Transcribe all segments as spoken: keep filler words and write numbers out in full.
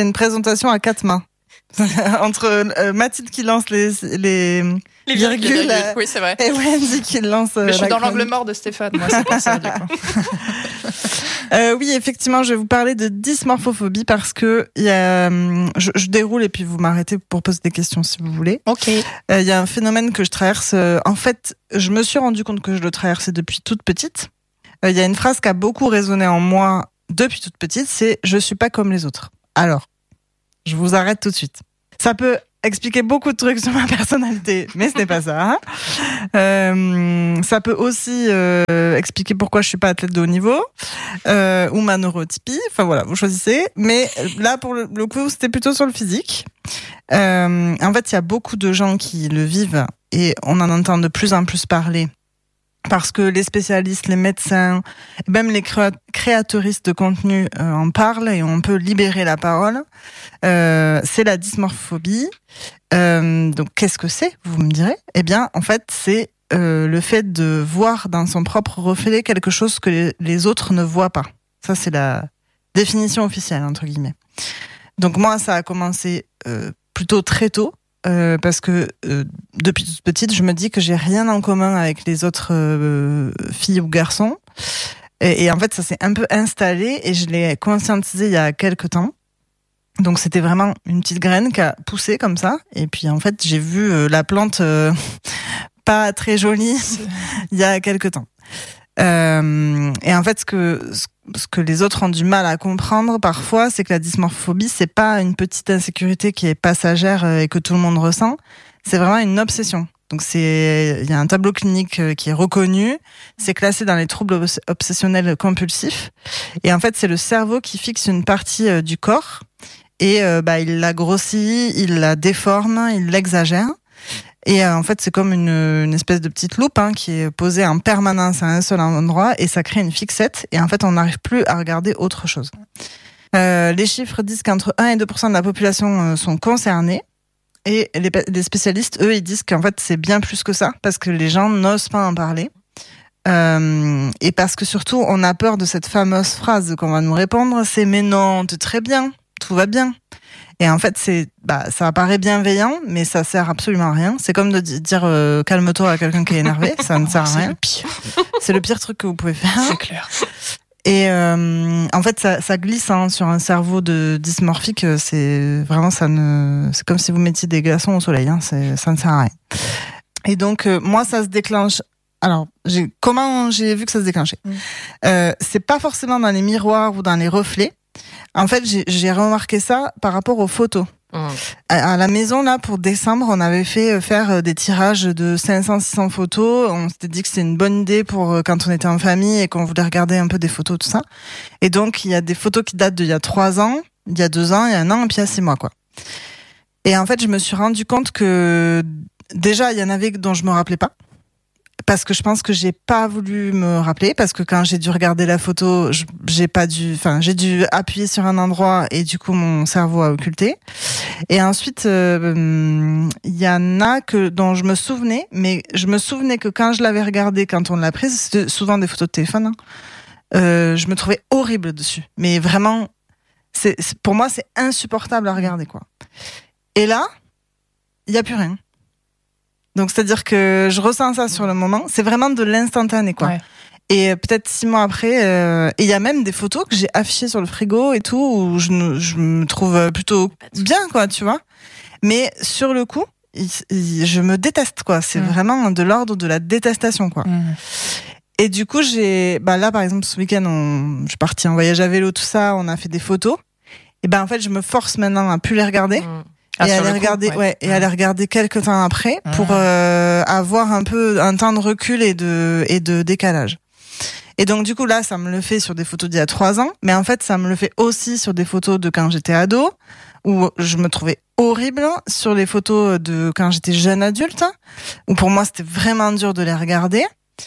c'est une présentation à quatre mains. Entre euh, Mathilde qui lance les, les, les virgules, virgules, virgules. Oui, c'est vrai. Et Wendy qui lance. Euh, Mais je suis dans chronique. l'angle mort de Stéphane, moi, c'est pour ça, du coup. euh, oui, effectivement, je vais vous parler de dysmorphophobie parce que il y a, je, je déroule et puis vous m'arrêtez pour poser des questions si vous voulez. Ok. Il euh, y a un phénomène que je traverse. Euh, en fait, je me suis rendu compte que je le traversais depuis toute petite. Il euh, y a une phrase qui a beaucoup résonné en moi depuis toute petite, c'est « je suis pas comme les autres ». Alors, je vous arrête tout de suite. Ça peut expliquer beaucoup de trucs sur ma personnalité, mais ce n'est pas ça. Hein. Euh, ça peut aussi euh, expliquer pourquoi je suis pas athlète de haut niveau euh, ou ma neurotypie. Enfin voilà, vous choisissez. Mais là, pour le, le coup, c'était plutôt sur le physique. Euh, en fait, il y a beaucoup de gens qui le vivent et on en entend de plus en plus parler. Parce que les spécialistes, les médecins, et même les créateuristes de contenu euh, en parlent et on peut libérer la parole. Euh, c'est la dysmorphophobie. Euh, donc, qu'est-ce que c'est, vous me direz ? Eh bien, en fait, c'est euh, le fait de voir dans son propre reflet quelque chose que les, les autres ne voient pas. Ça, c'est la définition officielle, entre guillemets. Donc, moi, ça a commencé euh, plutôt très tôt. Euh, parce que euh, depuis toute petite, je me dis que j'ai rien en commun avec les autres euh, filles ou garçons. Et, et en fait, ça s'est un peu installé et je l'ai conscientisé il y a quelques temps. Donc, c'était vraiment une petite graine qui a poussé comme ça. Et puis, en fait, j'ai vu euh, la plante euh, pas très jolie il y a quelques temps. Euh, et en fait, ce que, ce que les autres ont du mal à comprendre parfois, c'est que la dysmorphophobie, c'est pas une petite insécurité qui est passagère et que tout le monde ressent. C'est vraiment une obsession. Donc c'est, il y a un tableau clinique qui est reconnu. C'est classé dans les troubles obsessionnels compulsifs. Et en fait, c'est le cerveau qui fixe une partie du corps et euh, bah il la grossit, il la déforme, il l'exagère. Et euh, en fait, c'est comme une, une espèce de petite loupe hein, qui est posée en permanence à un seul endroit et ça crée une fixette. Et en fait, on n'arrive plus à regarder autre chose. Euh, les chiffres disent qu'entre un et deux pour cent de la population euh, sont concernés. Et les, les spécialistes, eux, ils disent qu'en fait, c'est bien plus que ça parce que les gens n'osent pas en parler. Euh, et parce que surtout, on a peur de cette fameuse phrase qu'on va nous répondre, c'est « mais non, t'es très bien, tout va bien ». Et en fait, c'est, bah, ça paraît bienveillant, mais ça sert absolument à rien. C'est comme de dire euh, calme-toi à quelqu'un qui est énervé, ça ne sert à rien. C'est le pire. C'est le pire truc que vous pouvez faire. C'est clair. Et euh, en fait, ça, ça glisse hein, sur un cerveau de dysmorphique. C'est vraiment ça ne, c'est comme si vous mettiez des glaçons au soleil. Hein, c'est, ça ne sert à rien. Et donc euh, moi, ça se déclenche. Alors, j'ai, comment j'ai vu que ça se déclenchait mmh. euh, C'est pas forcément dans les miroirs ou dans les reflets. En fait, j'ai, j'ai remarqué ça par rapport aux photos. Mmh. À, à la maison, là, pour décembre, on avait fait faire des tirages de cinq cents six cents photos. On s'était dit que c'était une bonne idée pour quand on était en famille et qu'on voulait regarder un peu des photos, tout ça. Et donc, il y a des photos qui datent d'il y a trois ans, il y a deux ans, il y a un an, et puis il y a six mois, quoi. Et en fait, je me suis rendu compte que, déjà, il y en avait dont je me rappelais pas. Parce que je pense que j'ai pas voulu me rappeler, parce que quand j'ai dû regarder la photo, j'ai pas dû, enfin, j'ai dû appuyer sur un endroit et du coup mon cerveau a occulté. Et ensuite, il euh, y en a que dont je me souvenais, mais je me souvenais que quand je l'avais regardé, quand on l'a prise, c'était souvent des photos de téléphone, hein, euh, je me trouvais horrible dessus. Mais vraiment, c'est, c'est pour moi c'est insupportable à regarder quoi. Et là, il y a plus rien. Donc, c'est-à-dire que je ressens ça sur le moment. C'est vraiment de l'instantané, quoi. Ouais. Et peut-être six mois après, euh, et il y a même des photos que j'ai affichées sur le frigo et tout, où je, je me trouve plutôt bien, quoi, tu vois. Mais sur le coup, il, il, je me déteste, quoi. C'est mmh. vraiment de l'ordre de la détestation, quoi. Mmh. Et du coup, j'ai, bah là, par exemple, ce week-end, on, je suis partie en voyage à vélo, tout ça, on a fait des photos. Et ben, en fait, je me force maintenant à plus les regarder. Mmh. Ah, et à les regarder, coup, ouais. ouais, et à les regarder quelques temps après mmh. pour euh, avoir un peu un temps de recul et de et de décalage. Et donc du coup là, ça me le fait sur des photos d'il y a trois ans, mais en fait ça me le fait aussi sur des photos de quand j'étais ado, où je me trouvais horrible, sur les photos de quand j'étais jeune adulte, où pour moi c'était vraiment dur de les regarder.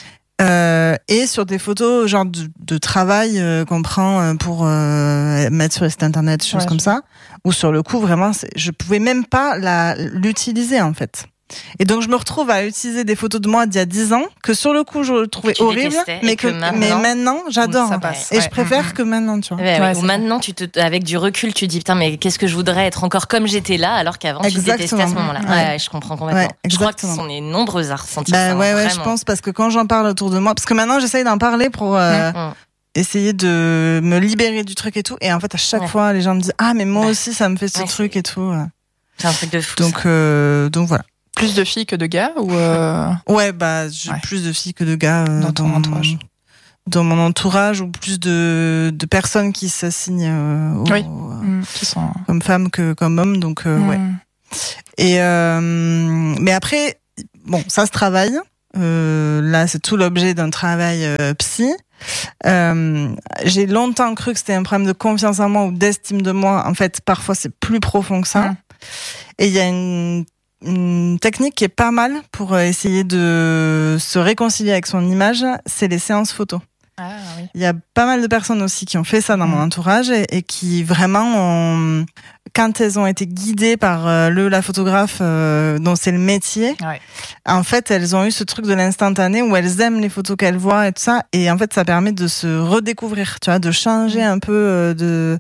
Euh, et sur des photos genre de, de travail euh, qu'on prend pour euh, mettre sur les sites internet, choses ouais, comme je... ça, où sur le coup vraiment, c'est, je pouvais même pas la l'utiliser en fait. Et donc je me retrouve à utiliser des photos de moi d'il y a dix ans que sur le coup je trouvais tu horrible, mais que, que maintenant, mais maintenant j'adore. ça passe, et ouais. je préfère mmh. que maintenant, tu vois. Ouais, ouais, ouais, ou maintenant, tu te, avec du recul, tu dis putain, mais qu'est-ce que je voudrais être encore comme j'étais là, alors qu'avant tu détestais à ce moment-là. Ouais, ouais, je comprends complètement. Ouais, je crois que on est nombreux à ressentir bah, ça. Ouais, ouais, vraiment. je pense parce que quand j'en parle autour de moi, parce que maintenant j'essaye d'en parler pour. Euh, mmh. essayer de me libérer du truc et tout, et en fait à chaque ouais. fois les gens me disent ah mais moi ouais. aussi ça me fait ce ouais, truc et tout. C'est un truc de fou. Donc euh, donc voilà. Plus de filles que de gars ou euh... ouais bah j'ai ouais. plus de filles que de gars euh, dans ton dans entourage. Dans mon entourage, ou plus de de personnes qui s'assignent euh, au, oui. mmh, qui sont comme femmes que comme hommes, donc euh, mmh. ouais. Et euh, mais après bon ça se travaille. Euh, là c'est tout l'objet d'un travail euh, psy. Euh, j'ai longtemps cru que c'était un problème de confiance en moi ou d'estime de moi. En fait, parfois, c'est plus profond que ça. Mmh. Et il y a une, une technique qui est pas mal pour essayer de se réconcilier avec son image, c'est les séances photos. Ah, oui. Il y a pas mal de personnes aussi qui ont fait ça dans mmh. mon entourage et, et qui vraiment ont, quand elles ont été guidées par euh, le la photographe euh, dont c'est le métier, ouais. en fait elles ont eu ce truc de l'instantané où elles aiment les photos qu'elles voient et tout ça, et en fait ça permet de se redécouvrir, tu vois, de changer un peu de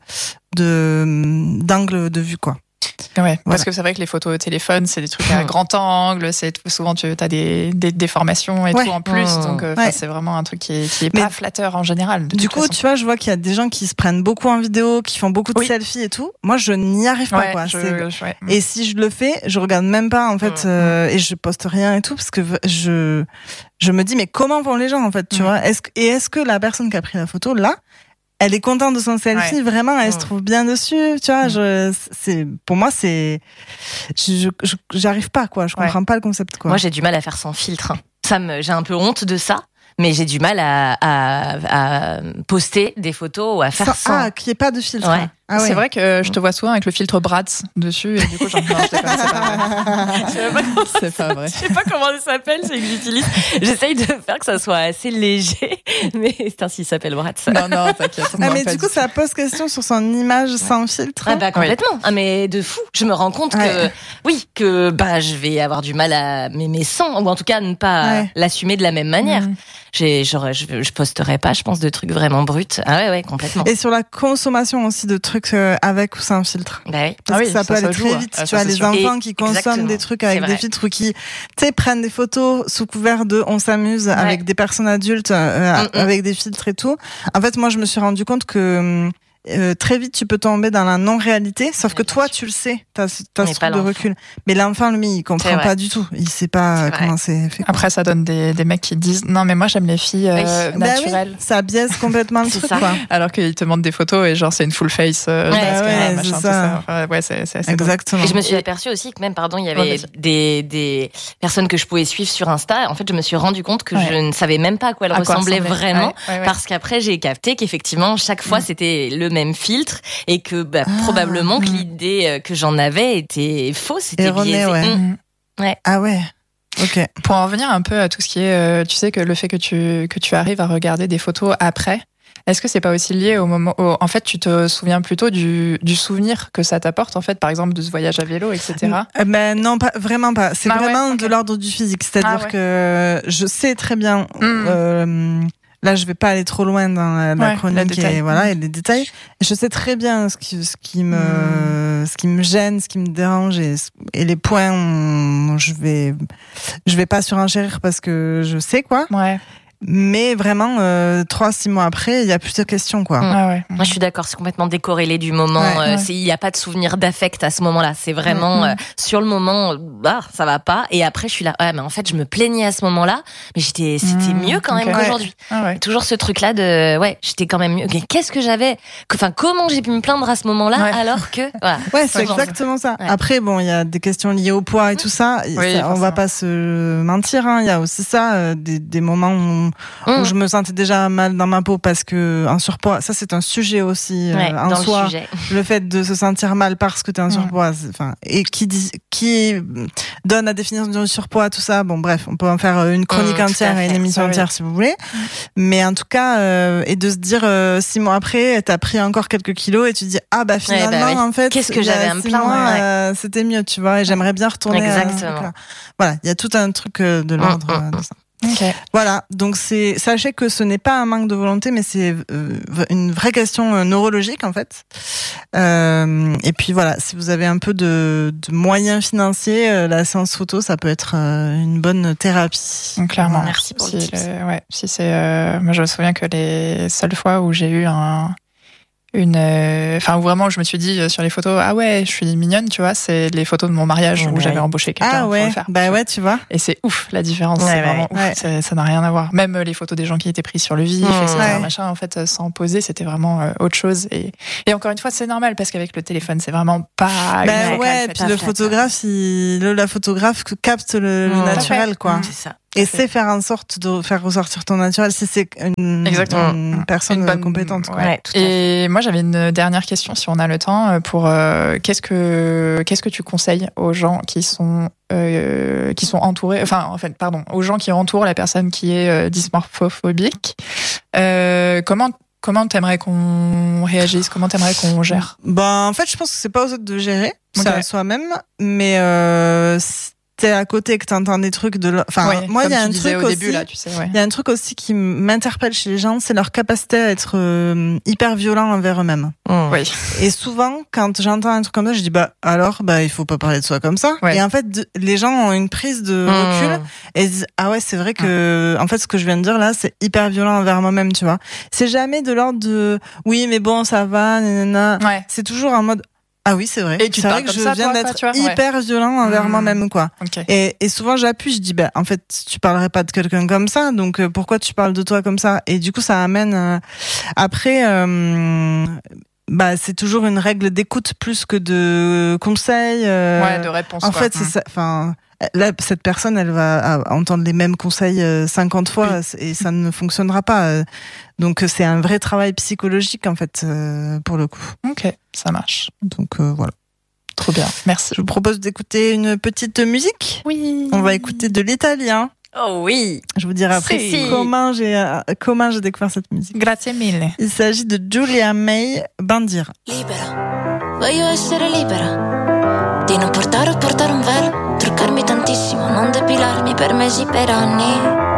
de d'angle de vue, quoi. Ouais, voilà. Parce que c'est vrai que les photos au téléphone, c'est des trucs à grand angle, c'est souvent tu as des, des déformations et ouais. tout en plus, mmh. donc euh, ouais. c'est vraiment un truc qui est, qui est pas flatteur en général. Du coup, façon. Tu vois, je vois qu'il y a des gens qui se prennent beaucoup en vidéo, qui font beaucoup de oui. selfies et tout. Moi, je n'y arrive pas, ouais, quoi. Je, je, ouais. Et si je le fais, je regarde même pas, en fait, mmh. euh, et je poste rien et tout, parce que je je me dis, mais comment vont les gens, en fait, tu mmh. vois? Est-ce et est-ce que la personne qui a pris la photo là, elle est contente de son selfie, ouais. vraiment, elle mmh. se trouve bien dessus, tu vois. Mmh. Je, c'est, pour moi, c'est, je, je, j'arrive pas, quoi. Je comprends ouais. pas le concept, quoi. Moi, j'ai du mal à faire sans filtre. Ça me, j'ai un peu honte de ça, mais j'ai du mal à, à, à poster des photos ou à faire sans. sans... Ah, qu'il n'y ait pas de filtre. Ouais. Ah ouais. C'est vrai que je te vois souvent avec le filtre Bratz dessus, et du coup, j'en pense, c'est pas vrai. Je sais pas comment c'est pas vrai. Je sais pas comment ça s'appelle, c'est que j'utilise. J'essaye de faire que ça soit assez léger, mais c'est ainsi, il s'appelle Bratz. Non, non, t'inquiète. Ah, mais du coup, ça pose question sur son image ouais. sans filtre. Ah, bah, complètement. Oui. Ah, mais de fou. Je me rends compte ouais. que, oui, que, bah, je vais avoir du mal à m'aimer sans, ou en tout cas, ne pas ouais. l'assumer de la même manière. Mmh. J'ai, genre, je, je posterai pas, je pense, de trucs vraiment bruts. Ah ouais, ouais, complètement. Et sur la consommation aussi de trucs avec ou sans filtre. Bah oui. Parce ah que oui, ça, ça peut ça aller se très joue, vite. hein. Tu ah, as les sûr. enfants Et qui consomment exactement. des trucs avec des filtres ou qui, tu sais, prennent des photos sous couvert de on s'amuse ouais. avec des personnes adultes, euh, mm-hmm. avec des filtres et tout. En fait, moi, je me suis rendu compte que Euh, très vite tu peux tomber dans la non-réalité, sauf mais que toi sûr. Tu le sais, t'as, t'as ce truc de recul, mais l'enfant lui il comprend pas du tout, il sait pas c'est comment c'est fait, quoi. Après ça donne des, des mecs qui disent non mais moi j'aime les filles euh, oui. naturelles, bah oui, ça biaise complètement le truc, quoi. Alors qu'ils te montrent des photos et genre c'est une full face euh, ouais, ouais, ouais, machin, c'est ça. ça. Enfin, ouais, c'est, c'est assez exactement. Et je me suis aperçue aussi que même pardon il y avait ouais, des, des personnes que je pouvais suivre sur Insta, en fait je me suis rendu compte que ouais. je ne savais même pas à quoi elles à ressemblaient quoi vraiment ouais, ouais, ouais. parce qu'après j'ai capté qu'effectivement chaque fois mmh. c'était le même filtre et que bah, ah, probablement mmh. que l'idée que j'en avais était fausse, c'était erroné, biaisé. Ouais. Mmh. Ouais. Ah ouais. Ok. Pour en revenir un peu à tout ce qui est, euh, tu sais que le fait que tu que tu arrives à regarder des photos après, est-ce que c'est pas aussi lié au moment où, en fait, tu te souviens plutôt du, du souvenir que ça t'apporte, en fait, par exemple, de ce voyage à vélo, et cetera. Euh, ben non, pas vraiment pas. C'est ah vraiment ouais, okay. de l'ordre du physique, c'est-à-dire ah ouais. que je sais très bien. Mmh. Euh, Là, je vais pas aller trop loin dans la, la ouais, chronique et voilà et les détails. Je sais très bien ce qui ce qui me mmh. ce qui me gêne, ce qui me dérange et, et les points où je vais je vais pas surenchérir parce que je sais quoi. Ouais. Mais vraiment, euh, trois, six mois après, il y a plus de questions, quoi. Mmh. Ah ouais. Moi, je suis d'accord, c'est complètement décorrélé du moment. Ouais, euh, ouais. Il n'y a pas de souvenir d'affect à ce moment-là. C'est vraiment mmh. euh, sur le moment, bah, ça va pas. Et après, je suis là. Ouais, mais en fait, je me plaignais à ce moment-là, mais j'étais, c'était mmh. mieux quand même okay. qu'aujourd'hui. Ah ouais. Toujours ce truc-là de, ouais, j'étais quand même mieux. Mais qu'est-ce que j'avais, enfin, comment j'ai pu me plaindre à ce moment-là, ouais. alors que, voilà. Ouais, c'est exactement ça. Ouais. Après, bon, il y a des questions liées au poids et tout ça. Oui, ça on va pas se mentir, hein. Il y a aussi ça, euh, des, des moments où mmh. où je me sentais déjà mal dans ma peau parce que un surpoids, ça c'est un sujet aussi ouais, euh, en dans soi. Le, sujet. le fait de se sentir mal parce que t'es un mmh. surpoids, enfin, et qui dit, qui donne la définition du surpoids, tout ça. Bon, bref, on peut en faire une chronique mmh, entière et une émission entière oui. si vous voulez. Mmh. Mais en tout cas, euh, et de se dire euh, six mois après, t'as pris encore quelques kilos et tu te dis ah bah finalement ouais, bah, oui. en fait, qu'est-ce que j'avais à me plaindre, mois, ouais. euh, c'était mieux, tu vois. Et j'aimerais bien retourner. Exactement. À, voilà, il y a tout un truc euh, de l'ordre mmh, mmh. de ça. Okay. Voilà, donc c'est sachez que ce n'est pas un manque de volonté, mais c'est euh, une vraie question euh, neurologique en fait. Euh, et puis voilà, si vous avez un peu de, de moyens financiers, euh, la séance photo, ça peut être euh, une bonne thérapie. Donc, clairement, merci pour si le tips. Le, ouais, si c'est, euh, moi je me souviens que les seules fois où j'ai eu un une enfin euh, vraiment je me suis dit sur les photos ah ouais je suis mignonne tu vois, c'est les photos de mon mariage ouais, où ouais. j'avais embauché quelqu'un ah ouais pour le faire, bah ouais tu vois, et c'est ouf la différence, ouais, c'est ouais, vraiment ouais. ouf, c'est, ça n'a rien à voir, même les photos des gens qui étaient pris sur le vif mmh, etc ouais. machin en fait sans poser c'était vraiment euh, autre chose, et et encore une fois c'est normal parce qu'avec le téléphone c'est vraiment pas bah une ouais, puis le photographe il, le, la photographe capte le, mmh, le naturel quoi, mmh, c'est ça. Et c'est faire en sorte de faire ressortir ton naturel si c'est une, une personne une bonne, compétente. Quoi. Ouais, et moi, j'avais une dernière question, si on a le temps, pour euh, qu'est-ce que qu'est-ce que tu conseilles aux gens qui sont euh, qui sont entourés, enfin, en fait, pardon, aux gens qui entourent la personne qui est euh, dysmorphophobique. Euh, comment Comment t'aimerais qu'on réagisse? Comment t'aimerais qu'on gère? Ben, en fait, je pense que c'est pas aux autres de gérer, okay. c'est à soi-même, mais euh, t'es à côté que t'entends des trucs de enfin ouais, moi il y a un truc au aussi début, là, tu sais, ouais. il y a un truc aussi qui m'interpelle chez les gens, c'est leur capacité à être euh, hyper violent envers eux-mêmes. Mmh. Oui. Et souvent quand j'entends un truc comme ça je dis bah alors bah il faut pas parler de soi comme ça, ouais. Et en fait de, les gens ont une prise de mmh. recul et disent ah ouais c'est vrai que mmh. en fait ce que je viens de dire là c'est hyper violent envers moi-même, tu vois, c'est jamais de l'ordre de oui mais bon ça va nanana. Ouais. C'est toujours en mode ah oui, c'est vrai. Et tu c'est vrai que je ça, viens toi, d'être quoi, hyper ouais. violent envers mmh. moi-même, quoi. Okay. Et, et souvent, j'appuie, je dis, bah, en fait, tu parlerais pas de quelqu'un comme ça, donc euh, pourquoi tu parles de toi comme ça? Et du coup, ça amène. Euh, après, euh, bah, c'est toujours une règle d'écoute plus que de conseils. Euh, ouais, de réponse. En quoi. fait, c'est mmh. ça. Enfin. Là, cette personne, elle va entendre les mêmes conseils cinquante fois oui. et ça ne fonctionnera pas. Donc, c'est un vrai travail psychologique, en fait, pour le coup. Ok, ça marche. Donc, euh, voilà. Trop bien, merci. Je vous propose d'écouter une petite musique. Oui. On va écouter de l'italien. Oh oui. Je vous dirai après si. comment j'ai euh, comment j'ai découvert cette musique. Grazie mille. Il s'agit de Giulia May Bandira. Libera, voglio essere libera di non portare o portare un velo, truccarmi tantissimo, non depilarmi per mesi, per anni.